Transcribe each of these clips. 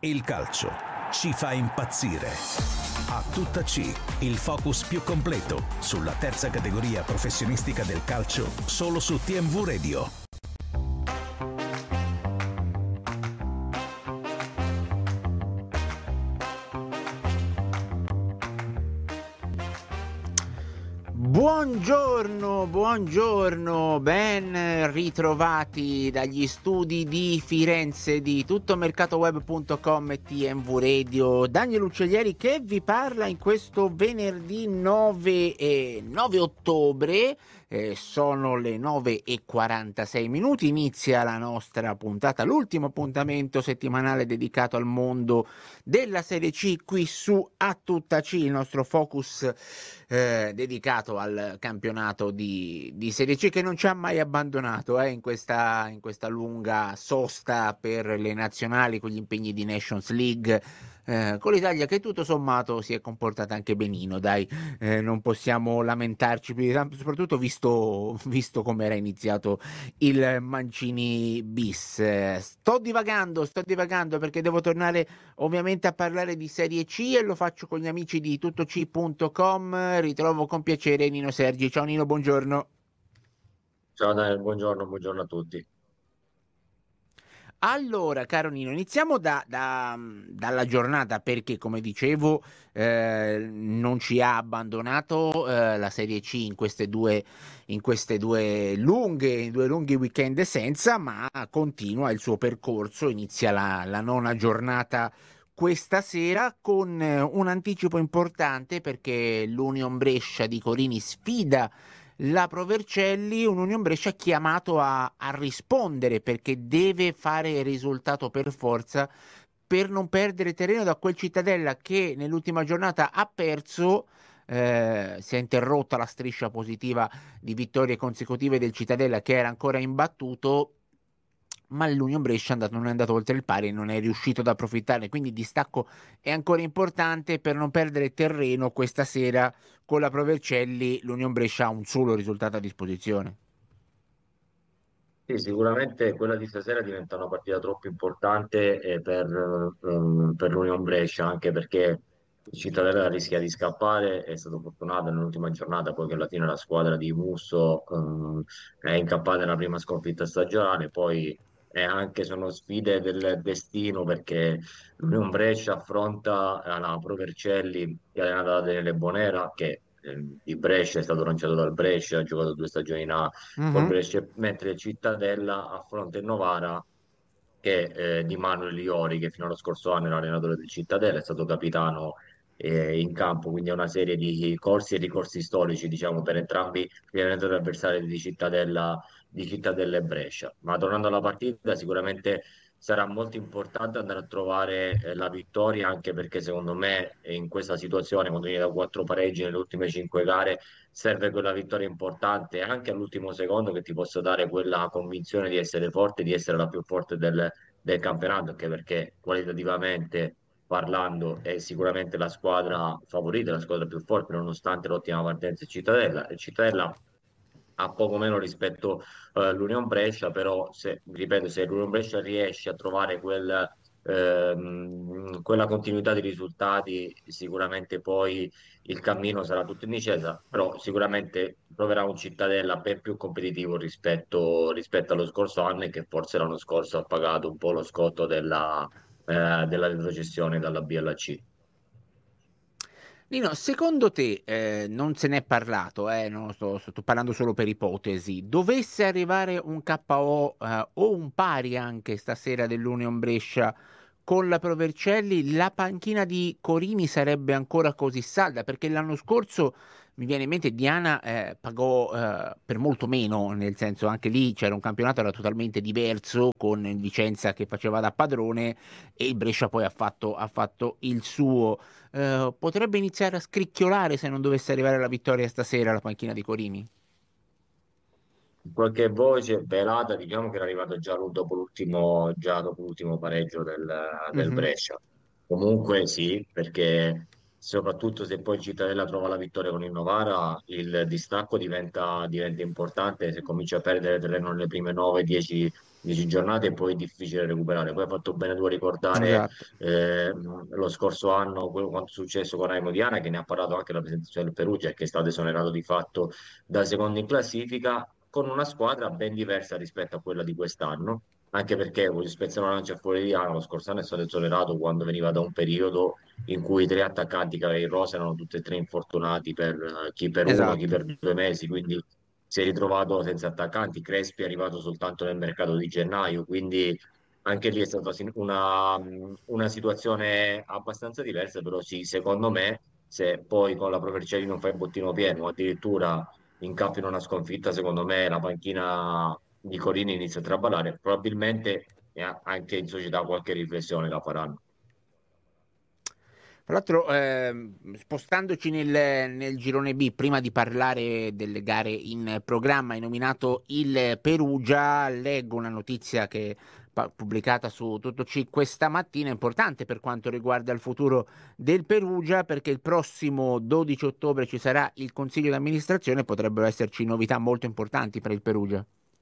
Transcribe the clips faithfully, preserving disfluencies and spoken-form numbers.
Il calcio ci fa impazzire. A tutta C, il focus più completo sulla terza categoria professionistica del calcio, solo su T M V Radio. Buongiorno, buongiorno, ben ritrovati dagli studi di Firenze di tuttomercatoweb punto com e T M V Radio. Daniel Uccellieri che vi parla in questo venerdì nove, eh, nove ottobre. Eh, sono le nove e quarantasei minuti, inizia la nostra puntata, l'ultimo appuntamento settimanale dedicato al mondo della Serie C qui su A Tutta C, il nostro focus eh, dedicato al campionato di, di Serie C che non ci ha mai abbandonato eh, in, questa, in questa lunga sosta per le nazionali con gli impegni di Nations League. Eh, con l'Italia che tutto sommato si è comportata anche benino, dai, eh, non possiamo lamentarci più di tanto, soprattutto visto, visto come era iniziato il Mancini bis. Eh, sto divagando, sto divagando perché devo tornare ovviamente a parlare di Serie C e lo faccio con gli amici di tuttoc punto com. Ritrovo con piacere Nino Sergi. Ciao Nino, buongiorno. Ciao Daniel, buongiorno, buongiorno a tutti. Allora, caro Nino, iniziamo da, da, dalla giornata perché, come dicevo, eh, non ci ha abbandonato eh, la Serie C in queste due, in queste due lunghe, due lunghi weekend senza, ma continua il suo percorso, inizia la, la nona giornata questa sera con eh, un anticipo importante perché l'Union Brescia di Corini sfida la Pro Vercelli, un Union Brescia chiamato a, a rispondere perché deve fare risultato per forza per non perdere terreno da quel Cittadella che nell'ultima giornata ha perso. Eh, si è interrotta la striscia positiva di vittorie consecutive del Cittadella che era ancora imbattuto, ma l'Union Brescia è andato, non è andato oltre il pari e non è riuscito ad approfittarne, quindi il distacco è ancora importante per non perdere terreno questa sera. Con la Pro Vercelli l'Union Brescia ha un solo risultato a disposizione. Sì, sicuramente quella di stasera diventa una partita troppo importante eh, per, eh, per l'Union Brescia, anche perché il Cittadella rischia di scappare, è stato fortunato nell'ultima giornata, poi che alla fine la squadra di Musso eh, è incappata nella prima sconfitta stagionale, poi è anche sono sfide del destino perché l'Union Brescia affronta eh, la Pro Vercelli, che è allenata da Daniele Bonera, che eh, di Brescia è stato lanciato dal Brescia, ha giocato due stagioni in A col Mhm. Brescia, mentre il Cittadella affronta il Novara che eh, di Manuel Iori, che fino allo scorso anno era allenatore del Cittadella, è stato capitano eh, in campo, quindi è una serie di corsi e ricorsi storici, diciamo, per entrambi gli allenatori avversari di Cittadella, di Cittadella e Brescia. Ma tornando alla partita, sicuramente sarà molto importante andare a trovare eh, la vittoria, anche perché secondo me eh, in questa situazione, quando viene da quattro pareggi nelle ultime cinque gare, serve quella vittoria importante anche all'ultimo secondo che ti possa dare quella convinzione di essere forte, di essere la più forte del, del campionato, anche perché qualitativamente parlando è sicuramente la squadra favorita, la squadra più forte nonostante l'ottima partenza di Cittadella. E Cittadella ha poco meno rispetto eh, all'Union Brescia, però se, ripeto, se l'Union Brescia riesce a trovare quel, ehm, quella continuità di risultati, sicuramente poi il cammino sarà tutto in discesa, però sicuramente troverà un Cittadella ben più competitivo rispetto, rispetto allo scorso anno e che forse l'anno scorso ha pagato un po' lo scotto della, eh, della retrocessione dalla B alla C. Nino, secondo te, eh, non se n'è parlato, eh, non sto, sto parlando solo per ipotesi, dovesse arrivare un K O eh, o un pari anche stasera dell'Union Brescia con la Pro Vercelli, la panchina di Corini sarebbe ancora così salda? Perché l'anno scorso, mi viene in mente, Diana eh, pagò eh, per molto meno, nel senso anche lì c'era un campionato era totalmente diverso, con il Vicenza che faceva da padrone e il Brescia poi ha fatto, ha fatto il suo. Eh, potrebbe iniziare a scricchiolare se non dovesse arrivare la vittoria stasera alla panchina di Corini. Qualche voce velata, diciamo che era arrivato già lu- dopo l'ultimo già dopo l'ultimo pareggio del, del Mhm. Brescia. Comunque sì, perché soprattutto se poi Cittadella trova la vittoria con il Novara, il distacco diventa, diventa importante, se comincia a perdere terreno nelle prime nove dieci giornate, poi è difficile recuperare. Poi ha fatto bene tu a ricordare Esatto. eh, lo scorso anno quello quanto è successo con Raimo Diana, che ne ha parlato anche la presentazione del Perugia, e che è stato esonerato di fatto da secondo in classifica, con una squadra ben diversa rispetto a quella di quest'anno, anche perché voglio spezzare una lancia fuori di Diana, lo scorso anno è stato esonerato quando veniva da un periodo in cui i tre attaccanti che aveva in rosa erano tutti e tre infortunati, per eh, chi per uno, chi Esatto. per due mesi, quindi si è ritrovato senza attaccanti. Crespi è arrivato soltanto nel mercato di gennaio, quindi anche lì è stata sin- una, una situazione abbastanza diversa, però sì, secondo me, se poi con la Provercelli non fa il bottino pieno, o addirittura incappi in una sconfitta, secondo me la panchina di Corini inizia a traballare, probabilmente e a- anche in società qualche riflessione la faranno. Tra l'altro, ehm, spostandoci nel, nel girone B, prima di parlare delle gare in programma, hai nominato il Perugia. Leggo una notizia che pa- pubblicata su Tutto C questa mattina, importante per quanto riguarda il futuro del Perugia, perché il prossimo dodici ottobre ci sarà il consiglio di amministrazione, potrebbero esserci novità molto importanti per il Perugia.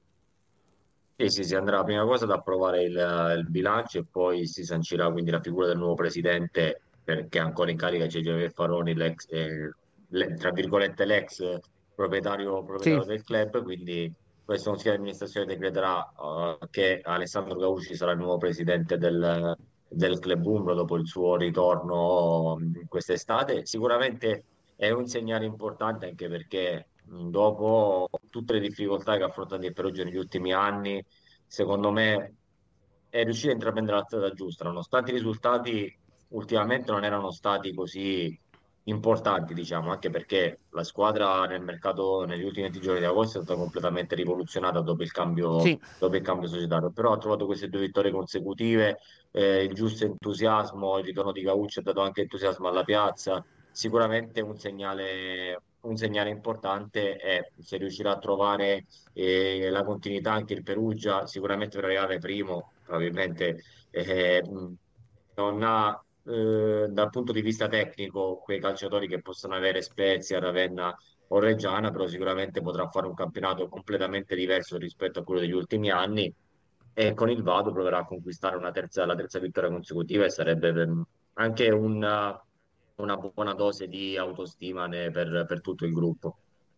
Sì, sì, si andrà prima cosa ad approvare il, il bilancio e poi si sancirà quindi la figura del nuovo presidente, perché è ancora in carica c'è Giovanni Faroni, l'ex, eh, le- tra virgolette l'ex proprietario, Sì. proprietario del club, quindi questo consiglio di amministrazione decreterà eh, che Alessandro Gauci sarà il nuovo presidente del, del club umbro dopo il suo ritorno mh, quest'estate. Sicuramente è un segnale importante anche perché mh, dopo tutte le difficoltà che ha affrontato il Perugia negli ultimi anni, secondo me è riuscito a intraprendere la strada giusta, nonostante i risultati ultimamente non erano stati così importanti, diciamo, anche perché la squadra nel mercato negli ultimi venti giorni di agosto è stata completamente rivoluzionata dopo il cambio, Sì. dopo il cambio societario, però ha trovato queste due vittorie consecutive, eh, il giusto entusiasmo, il ritorno di Caucci ha dato anche entusiasmo alla piazza, sicuramente un segnale, un segnale importante, e se riuscirà a trovare eh, la continuità anche il Perugia, sicuramente per arrivare primo, probabilmente eh, mh, non ha eh, dal punto di vista tecnico quei calciatori che possono avere Spezia, Ravenna o Reggiana, però sicuramente potrà fare un campionato completamente diverso rispetto a quello degli ultimi anni, e con il Vado proverà a conquistare una terza, la terza vittoria consecutiva, e sarebbe per- anche una, una buona dose di autostima ne- per, per tutto il gruppo.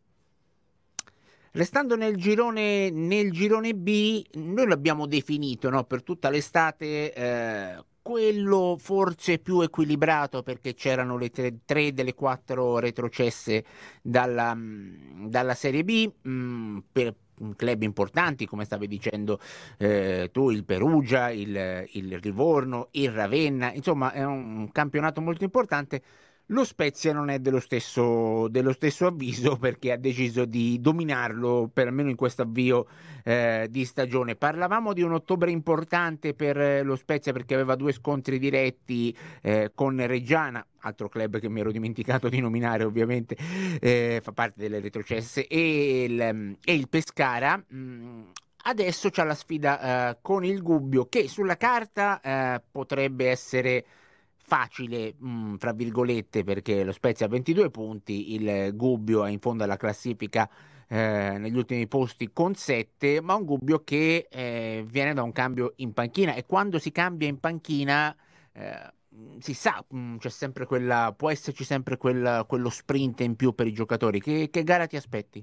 Restando nel girone, nel girone B, noi l'abbiamo definito, no, per tutta l'estate, eh, quello forse più equilibrato, perché c'erano le tre, tre delle quattro retrocesse dalla, mh, dalla Serie B, mh, per club importanti, come stavi dicendo eh, tu, il Perugia, il, il Livorno, il Ravenna, insomma è un campionato molto importante. Lo Spezia non è dello stesso, dello stesso avviso, perché ha deciso di dominarlo per almeno in questo avvio eh, di stagione. Parlavamo di un ottobre importante per eh, lo Spezia, perché aveva due scontri diretti eh, con Reggiana, altro club che mi ero dimenticato di nominare ovviamente, eh, fa parte delle retrocesse, e il, e il Pescara. Mh, adesso c'è la sfida eh, con il Gubbio, che sulla carta eh, potrebbe essere facile, mh, fra virgolette, perché lo Spezia ha ventidue punti, il Gubbio è in fondo alla classifica eh, negli ultimi posti con sette, ma un Gubbio che eh, viene da un cambio in panchina, e quando si cambia in panchina eh, si sa, mh, c'è sempre quella, può esserci sempre quella- quello sprint in più per i giocatori. Che, che gara ti aspetti?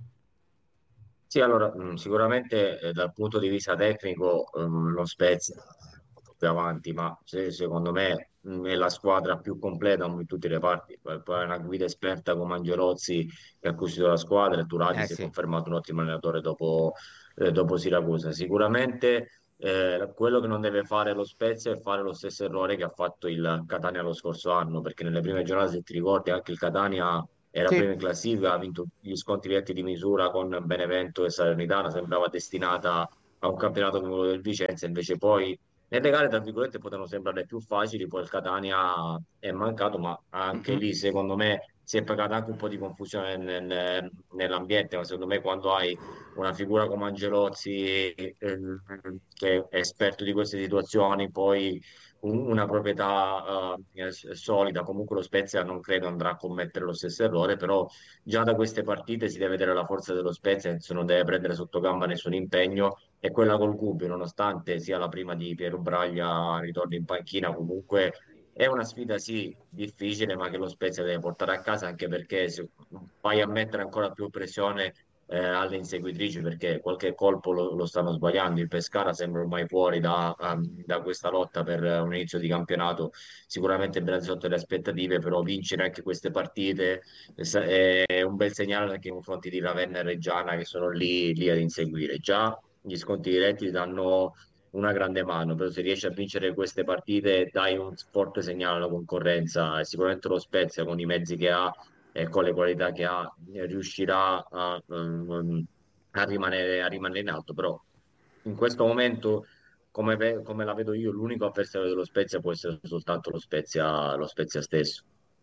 Sì, allora, mh, sicuramente eh, dal punto di vista tecnico ehm, lo Spezia è più avanti, ma se- secondo me mh, è la squadra più completa in tutte le parti. Poi poi è una guida esperta come Angelozzi che ha costruito la squadra, e Turati Eh si è sì. confermato un ottimo allenatore dopo, eh, dopo Siracusa. Sicuramente eh, quello che non deve fare lo Spezia è fare lo stesso errore che ha fatto il Catania lo scorso anno, perché nelle prime giornate, se ti ricordi, anche il Catania era Sì. prima in classifica, ha vinto gli scontri diretti di misura con Benevento e Salernitana, sembrava destinata a un campionato come quello del Vicenza, invece poi nelle gare, tra virgolette, potevano sembrare più facili, poi il Catania è mancato, ma anche Mm-mm. lì, secondo me, si è pagata anche un po' di confusione nel- nel- nell'ambiente, ma secondo me quando hai una figura come Angelozzi, eh, che è esperto di queste situazioni, poi un- una proprietà eh, s- solida, comunque lo Spezia non credo andrà a commettere lo stesso errore, però già da queste partite si deve vedere la forza dello Spezia, che non deve prendere sotto gamba nessun impegno, e quella col Gubbio, nonostante sia la prima di Piero Braglia, ritorni in panchina, comunque è una sfida sì difficile, ma che lo Spezia deve portare a casa, anche perché se vai a mettere ancora più pressione eh, alle inseguitrici, perché qualche colpo lo, lo stanno sbagliando. Il Pescara sembra ormai fuori da, um, da questa lotta per un inizio di campionato, sicuramente ben sotto le aspettative, però vincere anche queste partite eh, sa- è un bel segnale anche nei confronti di Ravenna e Reggiana, che sono lì, lì ad inseguire. Già gli sconti diretti ti danno una grande mano, però se riesci a vincere queste partite dai un forte segnale alla concorrenza, e sicuramente lo Spezia con i mezzi che ha e con le qualità che ha eh, riuscirà a, um, a rimanere, a rimanere in alto, però in questo momento, come, ve- come la vedo io, l'unico avversario dello Spezia può essere soltanto lo Spezia, lo Spezia stesso.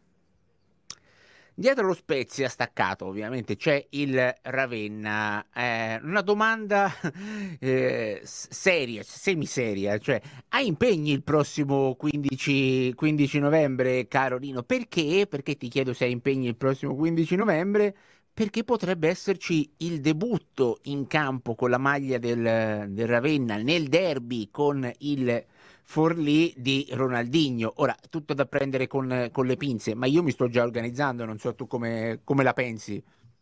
Dietro lo Spezia staccato, ovviamente, c'è il Ravenna. Eh, una domanda eh, s- seria, semiseria, cioè hai impegni il prossimo quindici, quindici novembre, caro Nino? Perché? Perché ti chiedo se hai impegni il prossimo quindici novembre? Perché potrebbe esserci il debutto in campo con la maglia del, del Ravenna nel derby con il Forlì di Ronaldinho. Ora, tutto da prendere con, con le pinze, ma io mi sto già organizzando, non so tu come, come la pensi.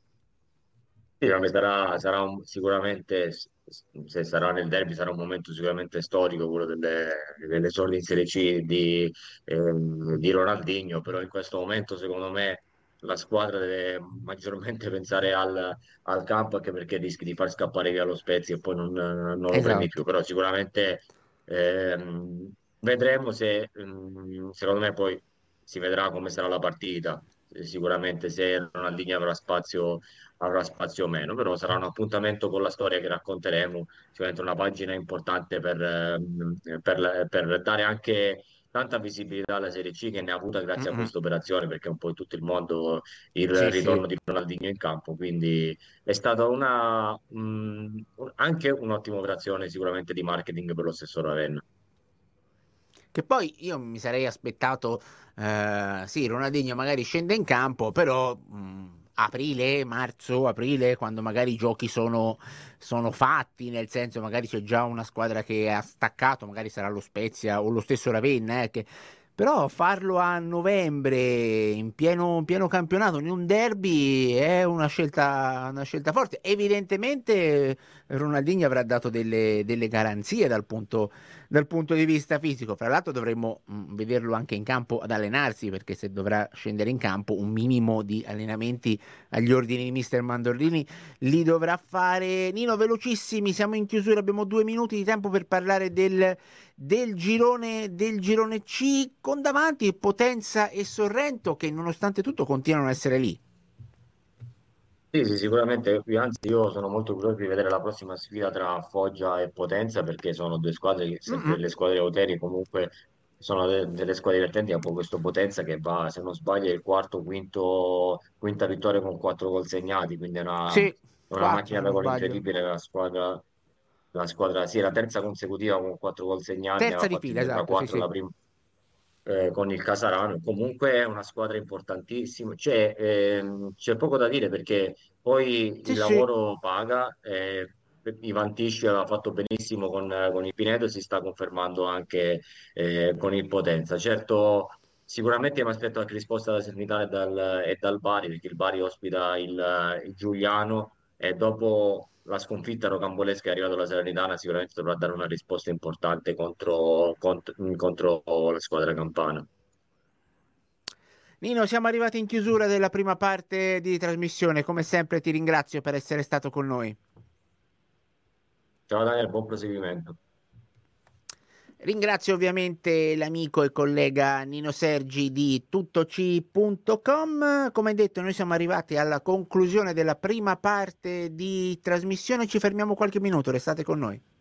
Sì, vabbè, sarà, sarà un- sicuramente, s- se sarà nel derby, sarà un momento sicuramente storico, quello delle, delle esordi in Serie C di, ehm, di Ronaldinho, però in questo momento secondo me la squadra deve maggiormente pensare al, al campo, anche perché rischi di far scappare via lo Spezia e poi non, non lo prendi più, Esatto. però sicuramente ehm, vedremo se, mm, secondo me poi si vedrà come sarà la partita, sicuramente se Ronaldinho avrà spazio avrà spazio o meno, però sarà un appuntamento con la storia che racconteremo, sicuramente una pagina importante per, ehm, per- per dare anche tanta visibilità alla Serie C, che ne ha avuta grazie a Mm-mm. questa operazione, perché un po' in tutto il mondo il Sì, sì. ritorno di Ronaldinho in campo, quindi è stata una, mh, anche un'ottima operazione sicuramente di marketing per lo stesso Ravenna. Che poi io mi sarei aspettato, eh, sì, Ronaldinho magari scende in campo, però mh, aprile, marzo, aprile, quando magari i giochi sono, sono fatti, nel senso magari c'è già una squadra che ha staccato, magari sarà lo Spezia o lo stesso Ravenna, eh, che però farlo a novembre, in pieno, in pieno campionato, in un derby, è una scelta, una scelta forte. Evidentemente Ronaldinho avrà dato delle, delle garanzie dal punto, dal punto di vista fisico. Fra l'altro dovremmo mh, vederlo anche in campo ad allenarsi, perché se dovrà scendere in campo un minimo di allenamenti agli ordini di mister Mandorlini li dovrà fare. Nino, velocissimi, siamo in chiusura, abbiamo due minuti di tempo per parlare del del girone, del girone C, con davanti Potenza e Sorrento che nonostante tutto continuano ad essere lì. Sì, sì, sicuramente, io- anzi io sono molto curioso di vedere la prossima sfida tra Foggia e Potenza, perché sono due squadre, che, sempre Mm-mm. le squadre euterie, comunque sono de- delle squadre divertenti, anche questo Potenza che va, se non sbaglio, è il quarto, quinto, quinta vittoria con quattro gol segnati, quindi è una, Sì, è una quattro macchina se da non gol sbaglio. incredibile, la squadra, la squadra, sì, è la terza consecutiva con quattro gol segnati, ne Terza aveva di fatti fila, due tra esatto, sì, quattro sì. la prima eh, con il Casarano. Comunque è una squadra importantissima. C'è ehm, c'è poco da dire perché poi Sì, il sì. lavoro paga. eh, Ivan Tisci aveva fatto benissimo con, con il Pineto, si sta confermando anche eh, con il Potenza. Certo, sicuramente mi aspetto anche risposta da Salernitana e dal, e dal Bari, perché il Bari ospita il, il Giuliano e dopo la sconfitta rocambolesca è arrivata la Salernitana, sicuramente dovrà dare una risposta importante contro, contro, contro la squadra campana. Nino, siamo arrivati in chiusura della prima parte di trasmissione. Come sempre ti ringrazio per essere stato con noi. Ciao Daniel, buon proseguimento. Ringrazio ovviamente l'amico e collega Nino Sergi di tuttoci punto com. Come detto, noi siamo arrivati alla conclusione della prima parte di trasmissione. Ci fermiamo qualche minuto, restate con noi.